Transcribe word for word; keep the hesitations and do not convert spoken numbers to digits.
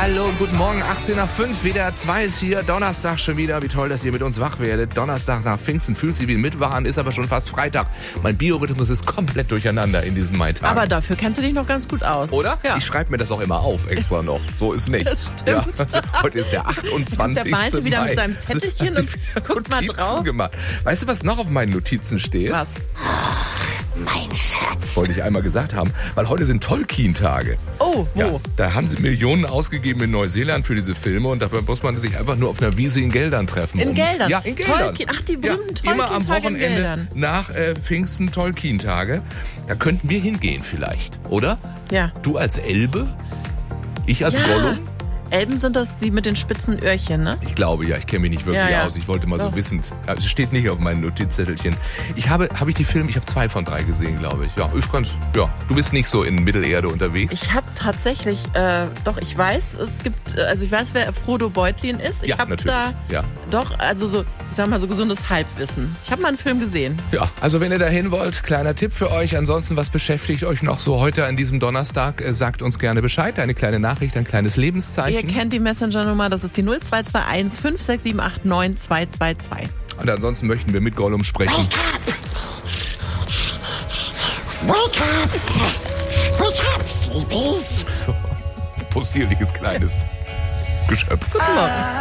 Hallo und guten Morgen, achtzehn nach fünf, W D R zwei ist hier, Donnerstag schon wieder. Wie toll, dass ihr mit uns wach werdet. Donnerstag nach Pfingsten fühlt sich wie ein Mittwoch an, ist aber schon fast Freitag. Mein Biorhythmus ist komplett durcheinander in diesen Maitagen. Aber dafür kennst du dich noch ganz gut aus. Oder? Ja. Ich schreibe mir das auch immer auf, extra noch. So ist nicht. Das stimmt. Ja. Heute ist der achtundzwanzigste Der Malte wieder Mai. mit seinem Zettelchen Hat und sich guckt mal Notizen drauf. Gemacht. Weißt du, was noch auf meinen Notizen steht? Was? Mein Schatz. Wollte ich einmal gesagt haben, weil heute sind Tolkien-Tage. Oh, wo? Ja, da haben sie Millionen ausgegeben in Neuseeland für diese Filme und dafür muss man sich einfach nur auf einer Wiese in Geldern treffen. In um, Geldern? Ja, in Geldern. Tolkien, ach, die berühmten ja, immer am Tolkien-Tage in Wochenende Geldern. nach äh, Pfingsten Tolkien-Tage. Da könnten wir hingehen vielleicht, oder? Ja. Du als Elbe, ich als Ja. Gollum. Elben sind das die mit den spitzen Öhrchen, ne? Ich glaube ja, ich kenne mich nicht wirklich Ja, ja. aus. Ich wollte mal so Doch. wissend. Es steht nicht auf meinem Notizzettelchen. Ich habe, habe ich die Filme, ich habe zwei von drei gesehen, glaube ich. Ja, ich ganz, ja. Du bist nicht so in Mittelerde unterwegs. Ich habe tatsächlich, äh, doch, ich weiß, es gibt, äh, also ich weiß, wer Frodo Beutlin ist. Ich Ja, habe natürlich. da, Ja. doch, also so, ich sag mal so gesundes Halbwissen. Ich habe mal einen Film gesehen. Ja, also wenn ihr dahin wollt, kleiner Tipp für euch. Ansonsten, was beschäftigt euch noch so heute an diesem Donnerstag? Äh, sagt uns gerne Bescheid. Eine kleine Nachricht, ein kleines Ihr Lebenszeichen. kennt die Messenger-Nummer, das ist die null zwei zwei eins fünf sechs sieben acht neun zwei zwei zwei. Und ansonsten möchten wir mit Gollum sprechen. Wake up! Wake up, Sleepies! So, possierliches kleines Geschöpf. Guten Morgen.